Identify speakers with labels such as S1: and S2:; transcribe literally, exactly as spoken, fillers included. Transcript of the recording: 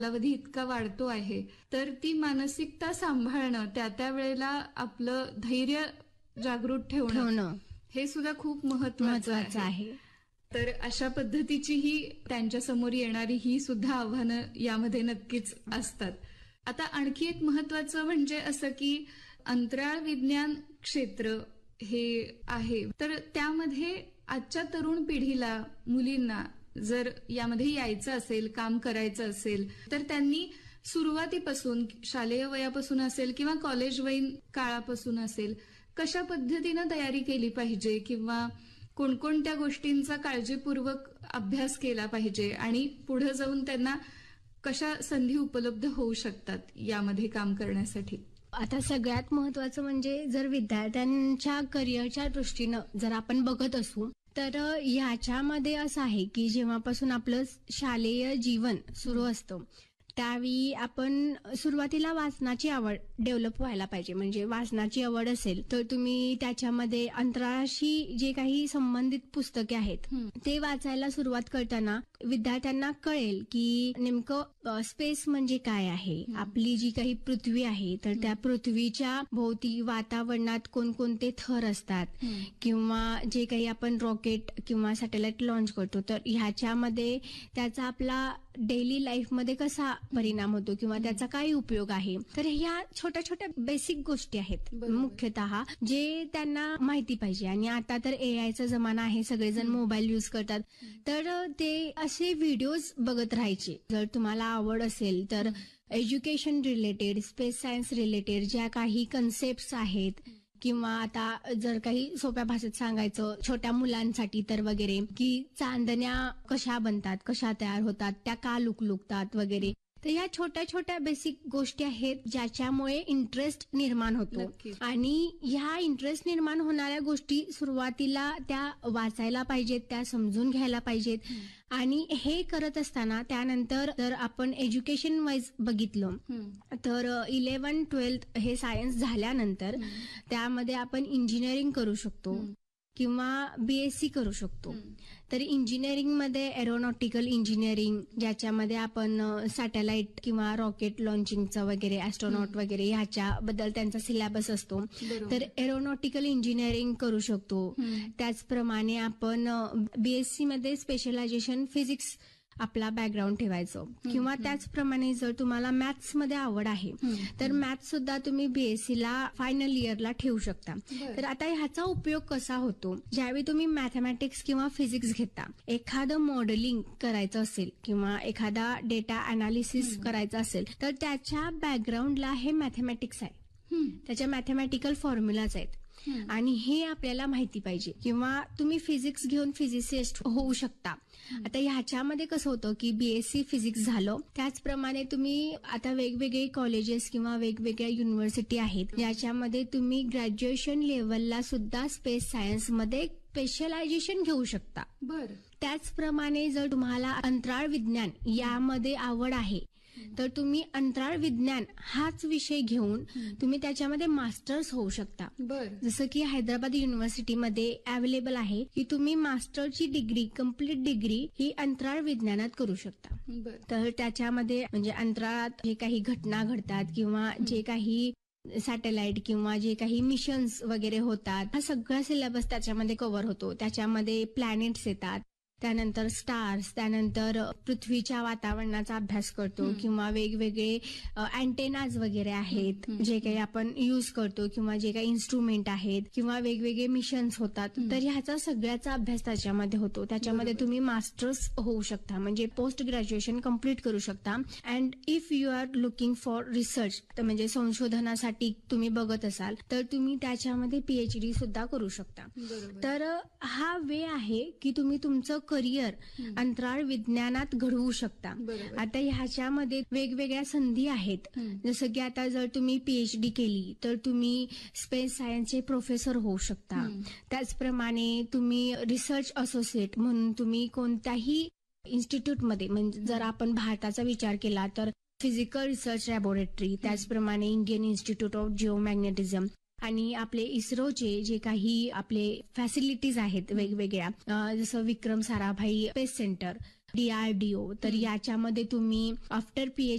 S1: कालावधी इतका वाढतो आहे, तर ती मानसिकता सांभाळणं, त्या त्या वेळेला आपलं धैर्य जागृत ठेवणं
S2: ठेवणं
S1: हे सुद्धा खूप महत्वाचं
S2: महत्वाचं
S1: आहे.
S2: आहे.
S1: तर अशा पद्धतीची ही त्यांच्या समोर येणारी ही सुद्धा आव्हानं यामध्ये नक्कीच असतात. आता आणखी एक महत्वाचं म्हणजे असं की अंतराळ विज्ञान क्षेत्र हे आहे, तर त्यामध्ये आजच्या तरुण पिढीला, मुलींना जर यामध्ये यायचं असेल, काम करायचं असेल, तर त्यांनी सुरुवातीपासून शालेय वयापासून असेल किंवा कॉलेजवयीन काळापासून असेल, कशा पद्धतीनं तयारी केली पाहिजे किंवा कोणकोणत्या गोष्टींचा काळजीपूर्वक अभ्यास केला पाहिजे आणि पुढे जाऊन त्यांना कशा संधी उपलब्ध होऊ शकतात यामध्ये काम करण्यासाठी?
S2: आता सगळ्यात महत्वाचं म्हणजे जर विद्यार्थ्यांच्या करिअरच्या दृष्टीनं जर आपण बघत असू तर ह्याच्यामध्ये असं आहे की जेव्हापासून आपलं शालेय जीवन सुरू असतं त्यावेळी आपण सुरुवातीला वाचनाची आवड डेव्हलप व्हायला पाहिजे. म्हणजे वाचनाची आवड असेल तर तुम्ही त्याच्यामध्ये अंतराळाशी जे काही संबंधित पुस्तके आहेत ते वाचायला सुरुवात करताना विद्यार्थ्यांना कळेल की नेमकं स्पेस म्हणजे काय आहे. आपली जी काही पृथ्वी आहे तर त्या पृथ्वीच्या भोवती वातावरणात कोणकोणते थर असतात किंवा जे काही आपण रॉकेट किंवा सॅटेलाइट लॉन्च करतो तर ह्याच्यामध्ये त्याचा आपला डेली लाईफमध्ये कसा परिणाम होतो किंवा त्याचा काय उपयोग आहे. तर ह्या छोट्या छोट्या बेसिक गोष्टी आहेत मुख्यतः जे त्यांना माहिती पाहिजे. आणि आता तर ए आयचा जमाना आहे, सगळेजण मोबाईल युज करतात, तर ते असे व्हिडिओज बघत राहायचे. जर तुम्हाला आवड असेल तर education related, space science related ज्या काही कन्सेप्ट आहेत किंवा आता जर काही सोप्या भाषेत सांगायचं छोट्या मुलांसाठी तर वगैरे की चांदण्या कशा बनतात, कशा तयार होतात, त्या का लुकलुकतात वगैरे. तर या छोट्या छोट्या बेसिक गोष्टी आहेत ज्याच्यामुळे इंटरेस्ट निर्माण होतो. आणि ह्या इंटरेस्ट निर्माण होणाऱ्या गोष्टी सुरुवातीला त्या वाचायला पाहिजेत, त्या समजून घ्यायला पाहिजेत. आणि हे करत असताना त्यानंतर जर आपण एज्युकेशन वाईज बघितलं तर इलेव्हन ट्वेल्थ हे सायन्स झाल्यानंतर त्यामध्ये आपण इंजिनिअरिंग करू शकतो किंवा बीएससी करू शकतो. तर इंजिनिअरिंगमध्ये एरोनॉटिकल इंजिनिअरिंग ज्याच्यामध्ये आपण सॅटेलाइट किंवा रॉकेट लॉन्चिंगचं वगैरे, ॲस्ट्रॉनॉट वगैरे ह्याच्याबद्दल त्यांचा सिलेबस असतो. तर एरोनॉटिकल इंजिनिअरिंग करू शकतो. त्याचप्रमाणे आपण बीएससी मध्ये स्पेशलायझेशन फिजिक्स आपला बॅकग्राऊंड ठेवायचं किंवा त्याचप्रमाणे जर तुम्हाला मॅथ्स मध्ये आवड आहे तर मॅथ्स सुद्धा तुम्ही बीएससी ला फायनल इयरला ठेवू शकता. तर आता ह्याचा उपयोग कसा होतो, ज्यावेळी तुम्ही मॅथमॅटिक्स किंवा फिजिक्स घेता, एखादं मॉडेलिंग करायचं असेल किंवा एखादा डेटा अनालिसिस करायचा असेल तर त्याच्या बॅकग्राऊंडला हे मॅथमॅटिक्स आहे, त्याच्या मॅथमॅटिकल फॉर्म्युलाज आहेत आणि हे आपल्याला माहिती पाहिजे. किंवा तुम्ही फिजिक्स घेऊन फिजिसिस्ट होऊ शकता. आता ह्याच्यामध्ये कसं होतं की बीएससी फिजिक्स झालं, त्याचप्रमाणे तुम्ही आता वेगवेगळे कॉलेजेस किंवा वेगवेगळ्या युनिव्हर्सिटी आहेत याच्यामध्ये तुम्ही ग्रॅज्युएशन लेवलला सुद्धा स्पेस सायन्स मध्ये स्पेशलायझेशन घेऊ शकता.
S1: बरं.
S2: त्याचप्रमाणे जर तुम्हाला अंतराळ विज्ञान यामध्ये आवड आहे तर तुम्ही अंतराळ विज्ञान हाच विषय घेऊन तुम्ही त्याच्यामध्ये मास्टर्स होऊ शकता. जसं की हैदराबाद युनिव्हर्सिटीमध्ये अवेलेबल आहे की तुम्ही मास्टरची डिग्री, कम्प्लीट डिग्री ही अंतराळ विज्ञानात करू शकता. तर त्याच्यामध्ये म्हणजे अंतराळात जे काही घटना घडतात किंवा जे काही सॅटेलाइट किंवा जे काही मिशन्स वगैरे होतात हा सगळा सिलेबस त्याच्यामध्ये कव्हर होतो. त्याच्यामध्ये प्लॅनेट्स येतात, त्यानंतर स्टार्स, त्यानंतर पृथ्वीच्या वातावरणाचा अभ्यास करतो किंवा वेगवेगळे अँटेनाज वगैरे आहेत जे काही आपण युज करतो किंवा जे काही इन्स्ट्रुमेंट आहेत किंवा वेगवेगळे मिशन्स होतात. तर ह्याचा सगळ्याचा अभ्यास त्याच्यामध्ये होतो. त्याच्यामध्ये तुम्ही मास्टर्स होऊ शकता, म्हणजे पोस्ट ग्रॅज्युएशन कम्प्लीट करू शकता. And if you R looking for research, म्हणजे संशोधनासाठी तुम्ही बघत असाल तर तुम्ही त्याच्यामध्ये पीएचडी सुद्धा करू शकता. तर हा वे आहे की तुम्ही तुमचं करिअर अंतराळ विज्ञानात घडवू शकता. आता ह्याच्यामध्ये वेगवेगळ्या संधी आहेत. जसं की आता जर तुम्ही पीएचडी केली तर तुम्ही स्पेस सायन्सचे प्रोफेसर होऊ शकता. त्याचप्रमाणे तुम्ही रिसर्च असोसिएट म्हणून तुम्ही कोणत्याही इन्स्टिट्यूटमध्ये, म्हणजे जर आपण भारताचा विचार केला तर फिजिकल रिसर्च लॅबोरेटरी, त्याचप्रमाणे इंडियन इन्स्टिट्यूट ऑफ जिओमॅग्नेटिझम आणि आपले इस्रोचे जे काही आपले फॅसिलिटीज आहेत वेगवेगळ्या, जसं Vikram Sarabhai space centre, DRDO, तर याच्यामध्ये तुम्ही आफ्टर पीएच